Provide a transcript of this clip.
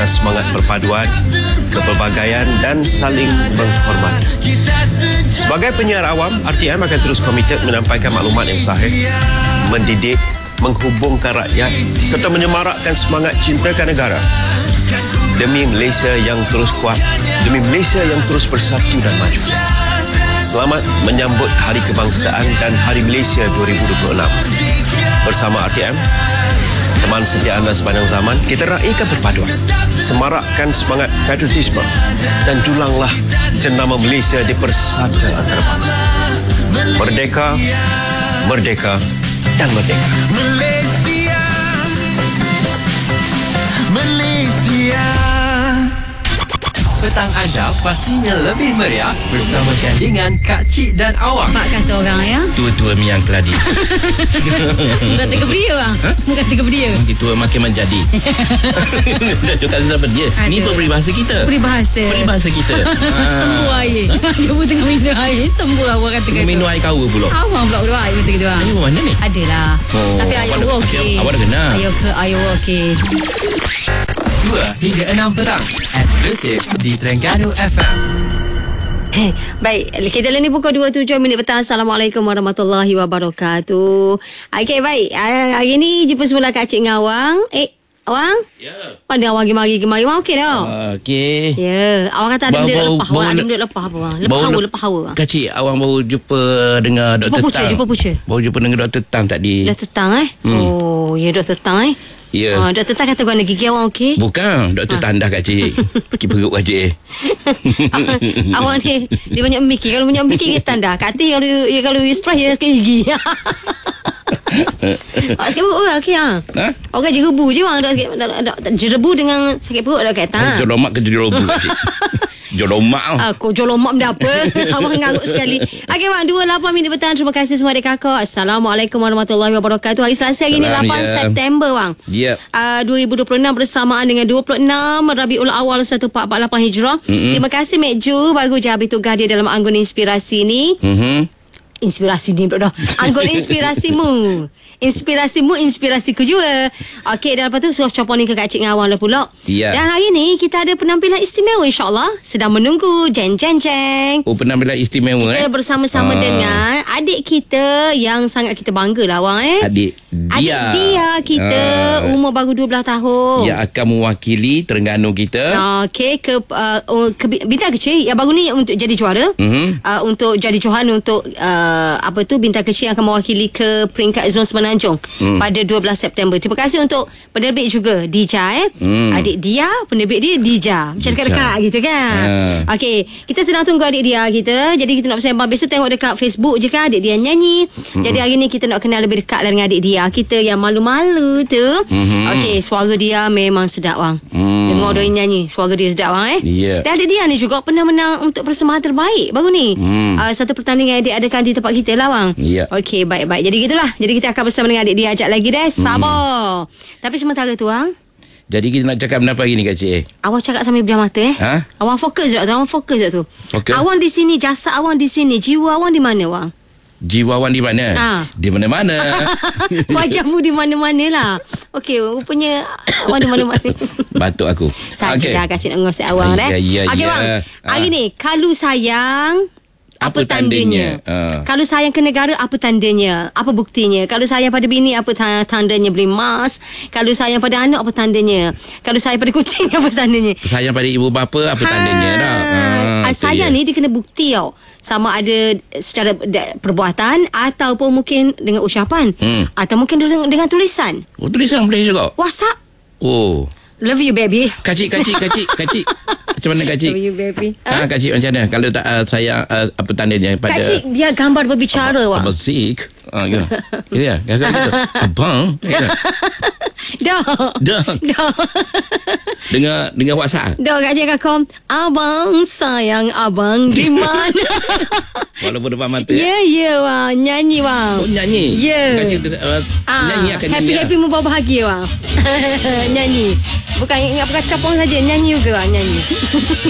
atas semangat perpaduan, kepelbagaian dan saling menghormati. Sebagai penyiar awam, RTM akan terus komited menyampaikan maklumat yang sahih, mendidik, menghubungkan rakyat serta menyemarakkan semangat cintakan negara demi Malaysia yang terus kuat, demi Malaysia yang terus bersatu dan maju. Selamat menyambut Hari Kebangsaan dan Hari Malaysia 2026. Bersama RTM, teman setia anda sepanjang zaman, kita raikan perpaduan, semarakkan semangat patriotisme dan dulanglah jenama Malaysia di persada antarabangsa. Merdeka, merdeka dan merdeka. Malaysia, Malaysia. Petang anda pastinya lebih meriah bersama gandingan Kak Cik dan Awang. Pak kata orang ya. Tua-tua miang keladi. Bukan tiga beria bang. Bukan tiga beria. Tua makin menjadi. Dah cakap siapa dia. Ni peribahasa kita. Peribahasa kita. Sembuh air. Cuba tengah minum air. Sembuh awak kata gitu. Minum air kawa pula. Awang pula berdua air kata gitu. Air mana ni? Adalah. Tapi ayah okey. Awak dah kenal. Ayah okey. 2 hingga 6 petang. Eksklusif di Terengganu FM. Baik, kita ni pukul 27 minit petang. Assalamualaikum warahmatullahi wabarakatuh. Okey, baik. Hari ni jumpa semula Kak Cik dengan Awang. Awang? Ya. Pada Awang mari kemari. Awang okey dah? Okey. Ya. Awang kata ada benda lepas. Awang ada benda lepas apa, Awang? Lepas hawa. Kak Cik, Awang baru jumpa dengan Dr. Tang. Jumpa puca. Baru jumpa dengan Dr. Tang tadi. Dr. Tang Oh, ya Dr. Tang Ya. Dr. Tang kata guna gigi Awang okey? Bukan, Dr. Tang dah Kak Cik. Pakai perut Kak Cik. Awang ni dia banyak memikir. Kalau banyak memikir dia tanda. Kata kalau stress dia sakit gigi. Sakit perut orang okey ah. Ha? Orang jerebu je orang jerebu dengan sakit perut dah kata. Jolomak ke jerobu Kak Cik? Jolomak Aku jolomak benda apa? Awang ngarut sekali. Okey bang, 28 minit petang. Terima kasih semua adik kakak. Assalamualaikum warahmatullahi wabarakatuh. Hari Selasa hari ni 8 September bang. Ya. 2026 bersamaan dengan 26 Rabiul Awal 1448 Hijrah. Terima kasih Mek Ju baru je habis tugas dia dalam anggun inspirasi ni. Inspirasi ni pula dah. Anggun inspirasimu. Inspirasiku juga. Okey, dan lepas tu suruh copon ni ke Kak Cik dengan Awang lah pula. Ya. Dan hari ni kita ada penampilan istimewa insyaAllah. Sedang menunggu. Jeng. Oh, penampilan istimewa Kita bersama-sama dengan adik kita yang sangat kita bangga lah Awang Adik dia kita umur baru 12 tahun. Yang akan mewakili Terengganu kita. Okey, ke bintang kecil yang baru ni untuk jadi juara. Untuk jadi johan untuk bintang kecil yang akan mewakili ke peringkat zon Semenanjung pada 12 September. Terima kasih untuk penerbit juga Dija adik dia, penerbit dia Dija. Macam dekat-dekat gitu kan. Okey, kita sedang tunggu adik dia kita. Jadi kita nak bersembang. Biasa tengok dekat Facebook je kan adik dia nyanyi. Jadi hari ni kita nak kenal lebih dekat lah dengan adik dia kita yang malu-malu tu. Okey, suara dia memang sedap bang. Dengar dia nyanyi, suara dia sedap bang Dan adik dia ni juga pernah menang untuk persembahan terbaik baru ni. Satu pertandingan adik adakan di tempat kita lah bang. Okey, baik-baik. Jadi gitulah. Jadi kita akan bersama dengan adik dia ajak lagi deh. Sabar. Tapi sementara tu bang, jadi kita nak cakap apa hari ni Kak Cik? Awang cakap sambil pejam mata Awang fokus je tu. Okay. Awang di sini, jasad awang di sini, jiwa awang di mana bang? Jiwa awang di mana? Di mana-mana. Wajahmu di mana-mana lah. Okey, rupanya awang di mana-mana. Batuk aku. Sajalah Kak Cik nak ngosek awang Okey bang, hari ni kalau sayang apa tandanya? Kalau sayang ke negara, apa tandanya? Apa buktinya? Kalau sayang pada bini, apa tandanya? Beli emas. Kalau sayang pada anak, apa tandanya? Kalau sayang pada kucing, apa tandanya? Sayang pada ibu bapa, apa tandanya? Sayang ni dia kena bukti tau. Sama ada secara perbuatan ataupun mungkin dengan ucapan. Atau mungkin dengan tulisan. Oh, tulisan boleh juga? WhatsApp. Oh, love you baby. Kak Cik. Macam mana Kak Cik? Love you baby. Kak Cik macam mana? Kalau tak sayang apa tandanya pada Kak Cik biar gambar berbicara wak. Abang Sik. Gitu. Ya, gitu. Abang. Dah. Dengan WhatsApp. Dah Kak Cik kakak. Abang sayang abang di mana? Walaupun depan mata. Ya wang. Nyanyi wang. Oh, nyanyi. Ya. Nyanyi akan nyanyi. Happy membawa bahagia wang. Nyanyi. Bukan capong saja, nyanyi juga wang, nyanyi.